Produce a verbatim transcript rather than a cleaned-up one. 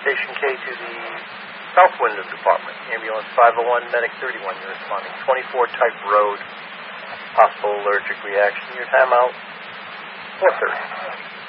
Station K to the South Window Department. Ambulance five oh one, Medic thirty-one, you're responding. twenty-four Type Road, possible allergic reaction. Your timeout, four thirty.